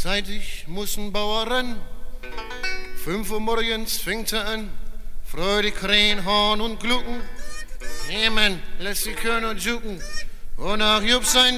Zeitig muss ein Bauer ran, 5 Uhr morgens fängt er an, freudig krähen, Horn und Glucken. Jemand lässt die Körner jucken, wonach Jupp sein